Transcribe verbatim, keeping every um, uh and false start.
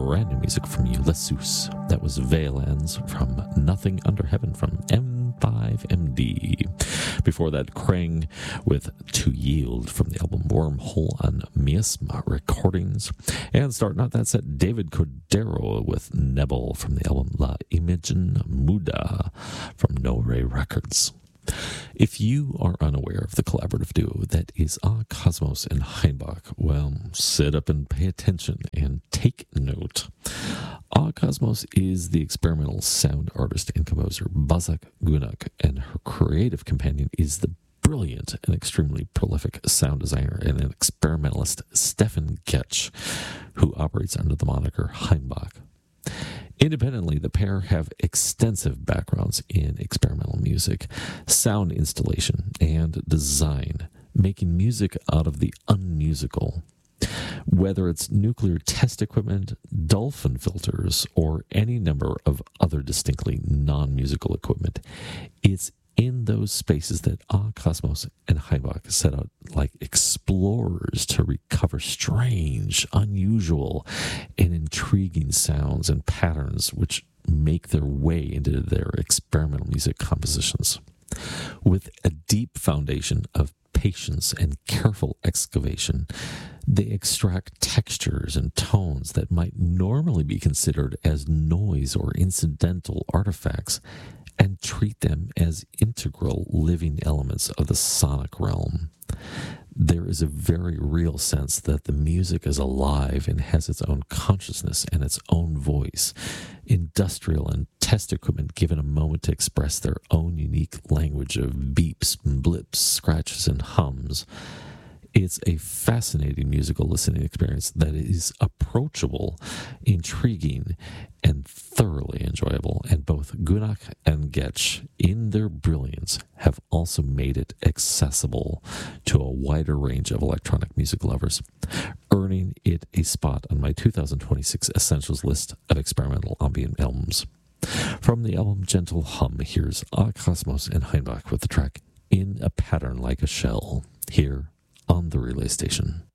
brand new music from Ulysses. That was Valens from Nothing Under Heaven from M five M D. Before that, Krang with To Yield from the album Wormhole on Miasma Recordings. And starting out that set, David Cordero with Nebel from the album La Imagen Muda from No Ray Records. If you are unaware of the collaborative duo that is Ah Cosmos and Heinbach, well, sit up and pay attention and take note. Ah Cosmos is the experimental sound artist and composer Bazak Gunak, and her creative companion is the brilliant and extremely prolific sound designer and an experimentalist Stefan Getch, who operates under the moniker Heinbach. Independently, the pair have extensive backgrounds in experimental music, sound installation, and design, making music out of the unmusical. Whether it's nuclear test equipment, dolphin filters, or any number of other distinctly non-musical equipment, it's in those spaces that Ah Cosmos and Heinbach set out like explorers to recover strange, unusual, and intriguing sounds and patterns which make their way into their experimental music compositions. With a deep foundation of patience and careful excavation, they extract textures and tones that might normally be considered as noise or incidental artifacts and treat them as integral living elements of the sonic realm. There is a very real sense that the music is alive and has its own consciousness and its own voice. Industrial and test equipment given a moment to express their own unique language of beeps, blips, scratches, and hums. It's a fascinating musical listening experience that is approachable, intriguing, and thoroughly enjoyable. And both Gunak and Getch, in their brilliance, have also made it accessible to a wider range of electronic music lovers, earning it a spot on my two thousand twenty-six Essentials list of experimental ambient albums. From the album Gentle Hum, here's Ah Cosmos and Heinbach with the track In a Pattern Like a Shell, here on the Relay Station.